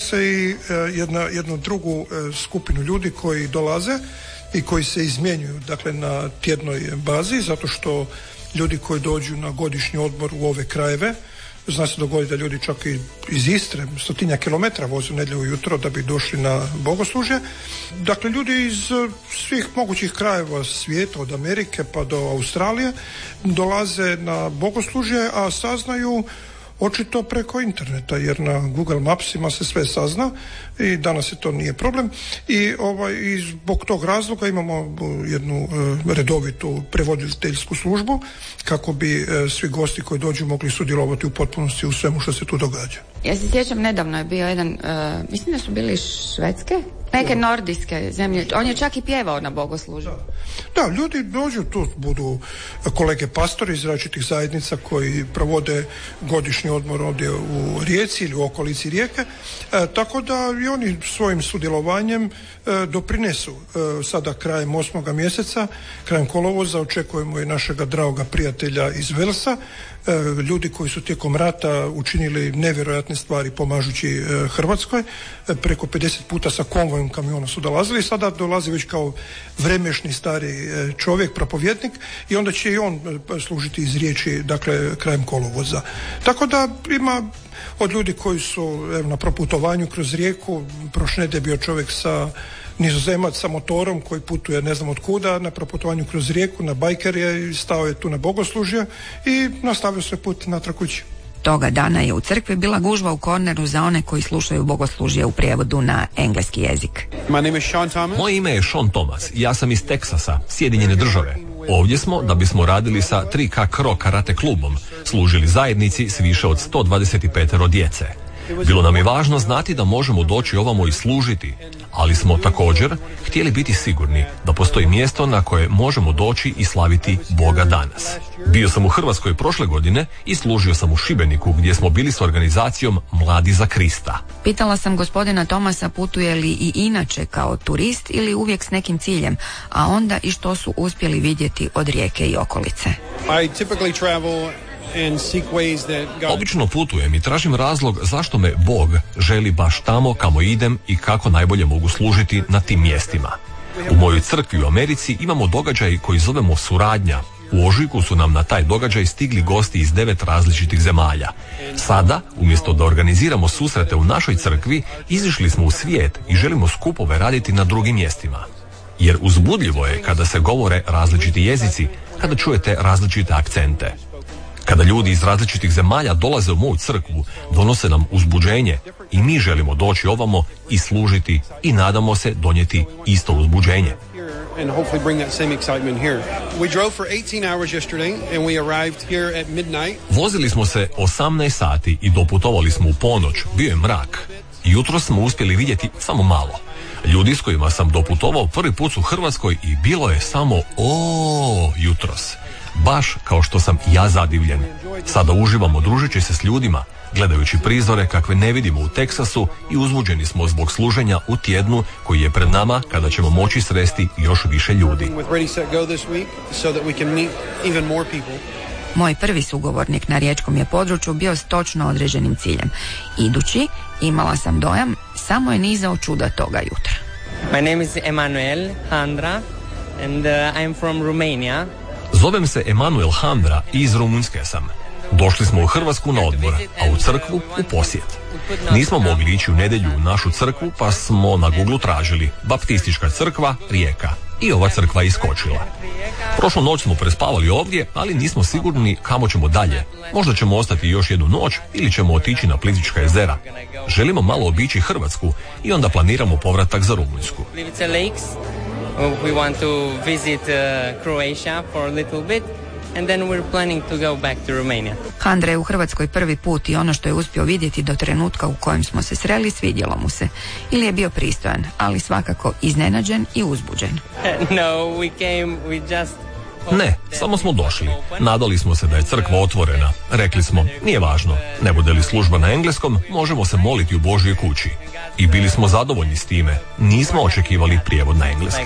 se i jednu drugu skupinu ljudi koji dolaze i koji se izmjenjuju, dakle, na tjednoj bazi, zato što ljudi koji dođu na godišnji odmor u ove krajeve, zna se dogoditi da ljudi čak i iz Istre 100 kilometara voze nedjelju ujutro da bi došli na bogoslužje. Dakle, ljudi iz svih mogućih krajeva svijeta, od Amerike pa do Australije, dolaze na bogoslužje, a saznaju očito preko interneta, jer na Google Mapsima se sve sazna i danas se to nije problem i zbog tog razloga imamo jednu redovitu prevoditeljsku službu kako bi svi gosti koji dođu mogli sudjelovati u potpunosti u svemu što se tu događa. Ja se sjećam, nedavno je bio jedan, mislim da su bili Švedske, neke nordijske zemlje, on je čak i pjevao na bogoslužju. Da, ljudi dođu, tu budu kolege pastori iz različitih zajednica koji provode godišnji odmor ovdje u Rijeci ili u okolici Rijeke, tako da i oni svojim sudjelovanjem doprinesu. Sada krajem 8. mjeseca, krajem kolovoza, očekujemo i našega dragoga prijatelja iz Velsa, ljudi koji su tijekom rata učinili nevjerojatne stvari pomažući Hrvatskoj. Preko 50 puta sa konvojem kamiona su dolazili, sada dolazi već kao vremešni stari čovjek, propovjednik, i onda će i on služiti iz riječi, dakle, krajem kolovoza. Tako da ima od ljudi koji su na proputovanju kroz Rijeku. Prošle je bio čovjek Nizozemac sa motorom koji putuje ne znam od kuda na proputovanju kroz Rijeku, na bajker je, stao je tu na bogoslužje i nastavio svoj put natrag kući. Toga dana je u crkvi bila gužva u korneru za one koji slušaju bogoslužje u prijevodu na engleski jezik. Moje ime je Sean Thomas i ja sam iz Teksasa, Sjedinjene Države. Ovdje smo da bismo radili sa 3K Kro karate klubom, služili zajednici s više od 125 djece. Bilo nam je važno znati da možemo doći ovamo i služiti, ali smo također htjeli biti sigurni da postoji mjesto na koje možemo doći i slaviti Boga danas. Bio sam u Hrvatskoj prošle godine i služio sam u Šibeniku gdje smo bili s organizacijom Mladi za Krista. Pitala sam gospodina Tomasa putuje li i inače kao turist ili uvijek s nekim ciljem, a onda i što su uspjeli vidjeti od Rijeke i okolice. Obično putujem i tražim razlog zašto me Bog želi baš tamo kamo idem i kako najbolje mogu služiti na tim mjestima. U mojoj crkvi u Americi imamo događaj koji zovemo suradnja. U ožujku su nam na taj događaj stigli gosti iz 9 različitih zemalja. Sada, umjesto da organiziramo susrete u našoj crkvi, izišli smo u svijet i želimo skupove raditi na drugim mjestima. Jer uzbudljivo je kada se govore različiti jezici, kada čujete različite akcente. Kada ljudi iz različitih zemalja dolaze u moju crkvu, donose nam uzbuđenje i mi želimo doći ovamo i služiti i nadamo se donijeti isto uzbuđenje. Vozili smo se 18 sati i doputovali smo u ponoć, bio je mrak. Jutros smo uspjeli vidjeti samo malo. Ljudi s kojima sam doputovao prvi put u Hrvatskoj i bilo je samo jutros. Baš kao što sam ja zadivljen. Sada uživamo družeći se s ljudima, gledajući prizore kakve ne vidimo u Teksasu i uzbuđeni smo zbog služenja u tjednu koji je pred nama kada ćemo moći sresti još više ljudi. Moj prvi sugovornik na riječkom je području bio s točno određenim ciljem. Idući, imala sam dojam, samo je nizao čuda toga jutra. My name is Emanuel Handra and I'm from Romania. Zovem se Emanuel Handra i iz Rumunjske sam. Došli smo u Hrvatsku na odmor, a u crkvu u posjet. Nismo mogli ići u nedjelju u našu crkvu, pa smo na Google tražili Baptistička crkva Rijeka. I ova crkva je iskočila. Prošlu noć smo prespavali ovdje, ali nismo sigurni kamo ćemo dalje. Možda ćemo ostati još jednu noć ili ćemo otići na Plitvička jezera. Želimo malo obići Hrvatsku i onda planiramo povratak za Rumunjsku. We want to visit Croatia for a little bit and then we're planning to go back to Romania. Handra je u Hrvatskoj prvi put i ono što je uspio vidjeti do trenutka u kojem smo se sreli svidjelo mu se. Ili je bio pristojan, ali svakako iznenađen i uzbuđen. Ne, samo smo došli. Nadali smo se da je crkva otvorena. Rekli smo, nije važno, ne bude li služba na engleskom, možemo se moliti u Božjoj kući. I bili smo zadovoljni s time. Nismo očekivali prijevod na engleski.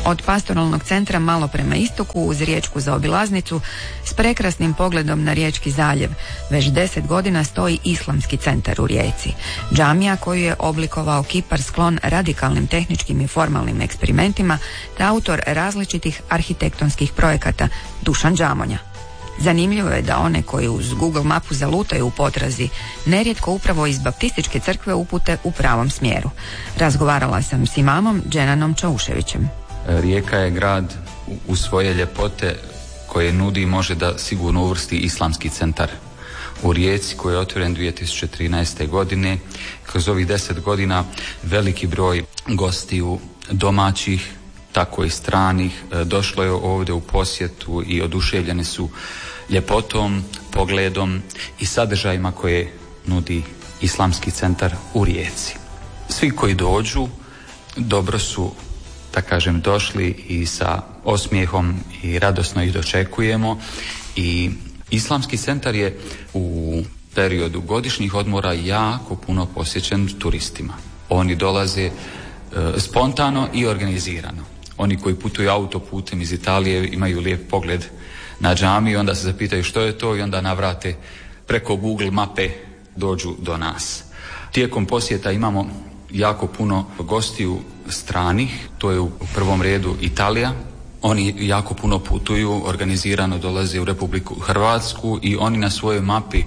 Od pastoralnog centra malo prema istoku uz riječku zaobilaznicu s prekrasnim pogledom na Riječki zaljev već 10 godina stoji Islamski centar u Rijeci. Džamija koju je oblikovao kipar sklon radikalnim tehničkim i formalnim eksperimentima te autor različitih arhitektonskih projekata Dušan Džamonja. Zanimljivo je da one koji uz Google mapu zalutaju u potrazi nerijetko upravo iz baptističke crkve upute u pravom smjeru. Razgovarala sam s imamom Dženanom Čauševićem. Rijeka je grad u svoje ljepote koje nudi i može da sigurno uvrsti Islamski centar u Rijeci koji je otvoren 2013. godine. Kroz ovih 10 godina veliki broj gostiju domaćih, tako i stranih, došlo je ovdje u posjetu i oduševljeni su ljepotom, pogledom i sadržajima koje nudi Islamski centar u Rijeci. Svi koji dođu dobro su, da kažem, došli i sa osmijehom i radosno ih dočekujemo. I Islamski centar je u periodu godišnjih odmora jako puno posjećen turistima. Oni dolaze spontano i organizirano. Oni koji putuju autoputem iz Italije imaju lijep pogled na džamiju, onda se zapitaju što je to i onda navrate preko Google mape dođu do nas. Tijekom posjeta imamo jako puno gostiju stranih, to je u prvom redu Italija. Oni jako puno putuju, organizirano dolaze u Republiku Hrvatsku i oni na svojoj mapi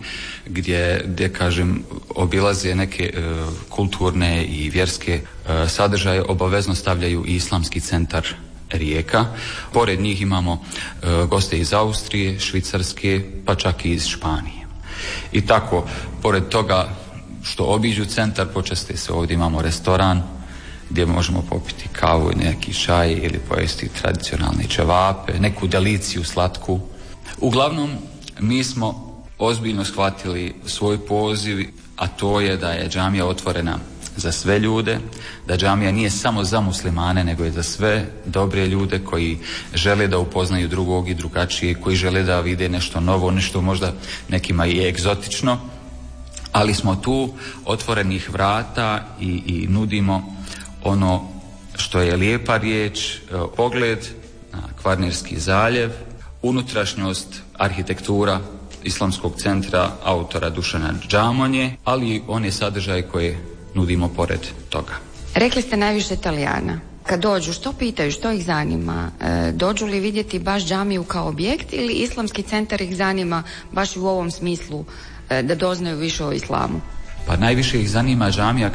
gdje kažem, obilaze neke kulturne i vjerske sadržaje, obavezno stavljaju i Islamski centar Rijeka. Pored njih imamo goste iz Austrije, Švicarske, pa čak i iz Španije. I tako, pored toga što obiđu centar, počeste se ovdje, imamo restoran gdje možemo popiti kavu i neki čaj ili pojesti tradicionalne ćevape, neku deliciju slatku. Uglavnom, mi smo ozbiljno shvatili svoj poziv, a to je da je džamija otvorena za sve ljude, da džamija nije samo za muslimane, nego je za sve dobre ljude koji žele da upoznaju drugog i drugačije, koji žele da vide nešto novo, nešto možda nekima i egzotično, ali smo tu otvorenih vrata i nudimo ono što je lijepa riječ, pogled na Kvarnerski zaljev, unutrašnjost, arhitektura Islamskog centra autora Dušana Džamonje, ali i one sadržaje koje nudimo pored toga. Rekli ste najviše Italijana. Kad dođu, što pitaju, što ih zanima? Dođu li vidjeti baš džamiju kao objekt ili Islamski centar ih zanima baš u ovom smislu da doznaju više o islamu? Pa najviše ih zanima džamija,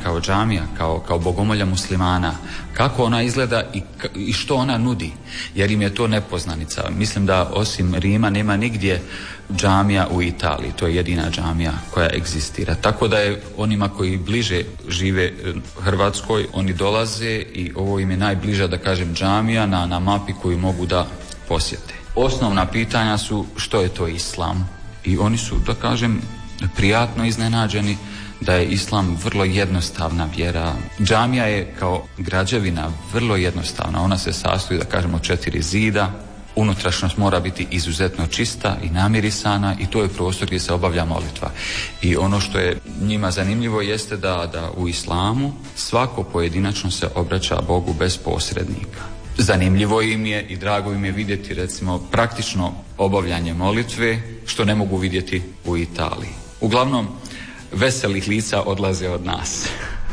kao bogomolja muslimana, kako ona izgleda i što ona nudi, jer im je to nepoznanica. Mislim da osim Rima nema nigdje džamija u Italiji, to je jedina džamija koja egzistira. Tako da je onima koji bliže žive Hrvatskoj, oni dolaze i ovo im je najbliža, da kažem, džamija na mapi koju mogu da posjete. Osnovna pitanja su što je to islam i oni su, da kažem, prijatno iznenađeni da je islam vrlo jednostavna vjera. Džamija je kao građevina vrlo jednostavna. Ona se sastoji, da kažemo, 4 zida. Unutrašnjost mora biti izuzetno čista i namirisana i to je prostor gdje se obavlja molitva. I ono što je njima zanimljivo jeste da u islamu svako pojedinačno se obraća Bogu bez posrednika. Zanimljivo im je i drago im je vidjeti, recimo, praktično obavljanje molitve, što ne mogu vidjeti u Italiji. Uglavnom, veselih lica odlaze od nas.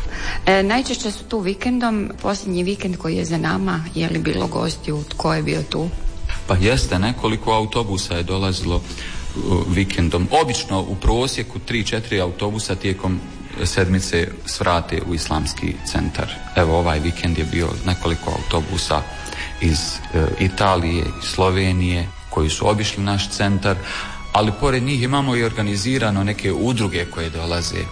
Najčešće su tu vikendom. Posljednji vikend koji je za nama, je li bilo gostiju? Tko je bio tu? Pa jeste, nekoliko autobusa je dolazilo vikendom. Obično u prosjeku 3-4 autobusa tijekom sedmice svrate u Islamski centar. Evo, ovaj vikend je bio nekoliko autobusa iz Italije i Slovenije koji su obišli naš centar, ali pored njih imamo i organizirano neke udruge koje dolaze,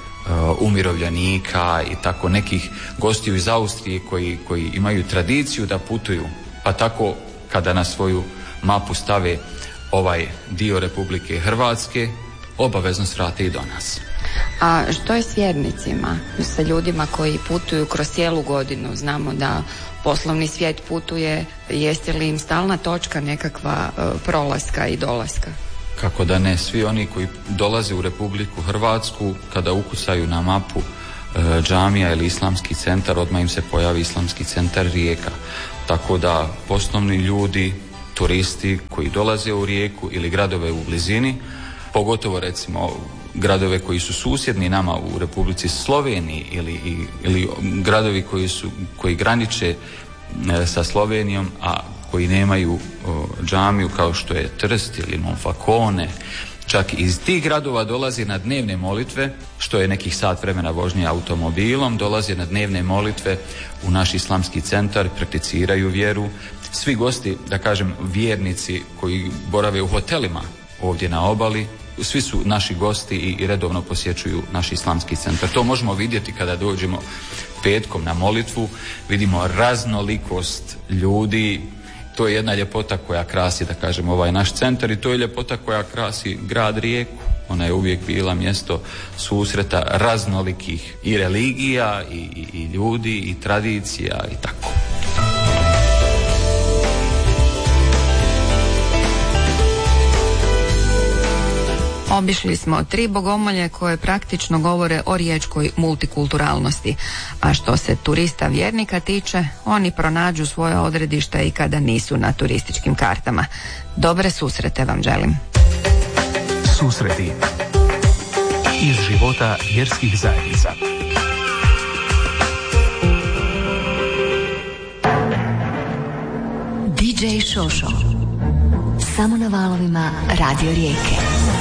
umirovljenika i tako, nekih gostiju iz Austrije koji imaju tradiciju da putuju, pa tako kada na svoju mapu stave ovaj dio Republike Hrvatske, obavezno svrate i do nas. A što je s vjernicima, sa ljudima koji putuju kroz cijelu godinu? Znamo da poslovni svijet putuje, jeste li im stalna točka nekakva prolaska i dolaska? Kako da ne, svi oni koji dolaze u Republiku Hrvatsku, kada ukucaju na mapu džamija ili islamski centar, odmah im se pojavi Islamski centar Rijeka. Tako da poslovni ljudi, turisti koji dolaze u Rijeku ili gradove u blizini, pogotovo recimo gradove koji su susjedni nama u Republici Sloveniji ili gradovi koji graniče sa Slovenijom, a koji nemaju džamiju kao što je Trst ili Monfalcone, čak iz tih gradova dolazi na dnevne molitve, što je nekih sat vremena vožnje automobilom, dolaze na dnevne molitve u naš islamski centar, prakticiraju vjeru. Svi gosti, da kažem vjernici koji borave u hotelima ovdje na obali, svi su naši gosti i redovno posjećuju naš islamski centar. To možemo vidjeti kada dođemo petkom na molitvu, vidimo raznolikost ljudi. To je jedna ljepota koja krasi, da kažem, ovaj naš centar, i to je ljepota koja krasi grad Rijeku. Ona je uvijek bila mjesto susreta raznolikih i religija i ljudi i tradicija i tako. Obišli smo 3 bogomolje koje praktično govore o riječkoj multikulturalnosti. A što se turista vjernika tiče, oni pronađu svoje odredište i kada nisu na turističkim kartama. Dobre susrete vam želim. Susreti iz života vjerskih zajednica. DJ Šošo. Samo na valovima Radio Rijeke.